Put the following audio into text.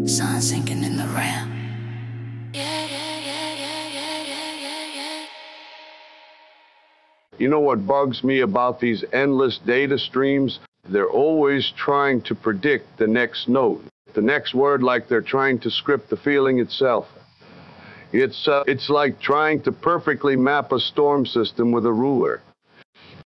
Sun sinking in the ramp. You know what bugs me about these endless data streams? They're always trying to predict the next note, the next word, like they're trying to script the feeling itself. It's like trying to perfectly map a storm system with a ruler.